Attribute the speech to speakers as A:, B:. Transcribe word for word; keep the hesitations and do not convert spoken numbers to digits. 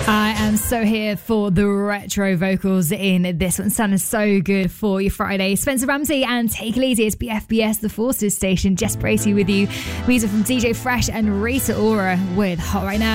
A: I am so here for the retro vocals in this one. Sounding so good for your Friday. Spencer Ramsey and Take It Easy. It's B F B S, the Forces station. Jess Bracey with you. Music from D J Fresh and Rita Ora with Hot Right Now.